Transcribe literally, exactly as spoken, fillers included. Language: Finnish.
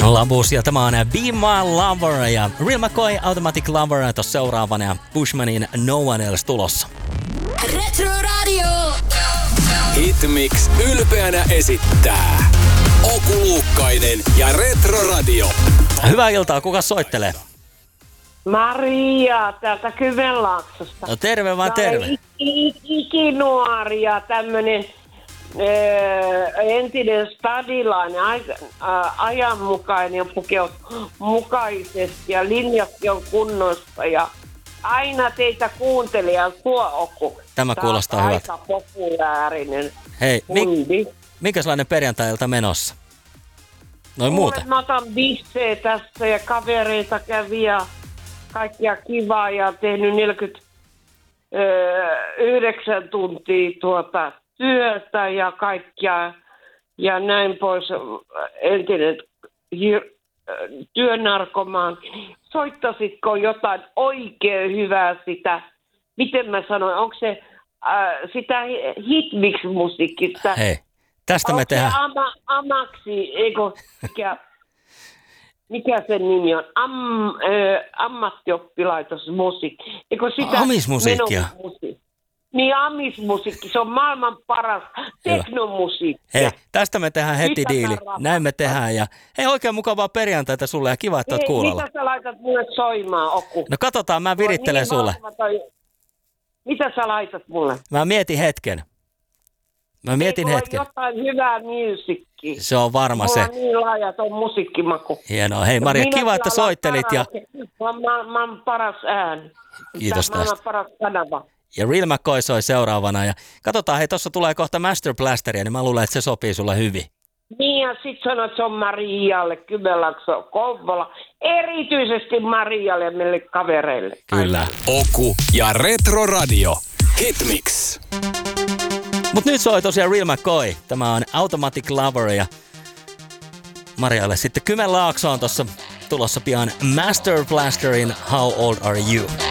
Labus ja tämä on Be My Lover ja Real McCoy Automatic Lover tuossa seuraavana ja Bushmanin No One Else tulossa. Retro Radio. Hitmix ylpeänä esittää Oku Luukkainen ja Retro Radio. Hyvää iltaa, kuka soittelee? Maria täältä Kymenlaaksosta. No terve vaan terve. Ik- ik- ikinuori ja tämmönen öö, entinen stadilainen, a, ä, ajanmukainen pukeut mukaisesti ja linjatkin on kunnossa ja aina teitä kuuntelee ja tuo Oku. Tämä kuulostaa hyvältä. Aika populaarinen Hei, mi- kundi. minkälainen perjantai-ilta menossa? Noin muuten. Mä otan bissejä tässä ja kavereita kävi ja kaikkia kivaa ja tehnyt neljäkymmentäyhdeksän tuntia tuota työtä ja kaikkia ja näin pois. Entinen hir- työnarkomaan. Soittasitko jotain oikein hyvää sitä, miten mä sanoin, onko se äh, sitä hitmix-musiikista? Hei, tästä me Onko se tehdään. ama, amaksi, eikö, mikä, mikä sen nimi on? Am, äh, ammattioppilaitos musiikki. Eikö sitä Amismusiikkia. menomusiikki? Niin, amismusiikki, se on maailman paras teknomusiikki. Hei, tästä me tehdään heti Mitä diili. sä rakastat? Näin me tehdään ja hei, oikein mukavaa perjantaita sulle ja kiva, että oot Hei, kuulolla. mitä sä laitat mulle soimaan, Oku? No katsotaan, mä virittelen Niin sulle. mahdoton. Mitä sä laitat mulle? Mä mietin hetken. Mä mietin Eikö ole hetken. jotain hyvää musiikkia? Se on varma Mulla se. on niin laaja tuo musiikkimaku. Hienoa. Hei Maria, Minä kiva, että laulan soittelit ja, karaoke. Mä, mä, mä oon paras ääni. Kiitos Mä oon tästä. paras kanava. ja Real McCoy soi seuraavana. Ja katsotaan, hei, tossa tulee kohta Master Blasteria, niin mä luulen, että se sopii sulle hyvin. Niin ja sit sanoit, että se on Marialle, Kymenlaakso, Kouvola. Erityisesti Marialle ja meille kavereille. Kyllä. Oku ja Retro Radio. Hitmix. Mut nyt soi tosiaan Real McCoy. Tämä on Automatic Lover ja Marialle sitten Kymenlaakso on tossa tulossa pian Master Blasterin How Old Are You?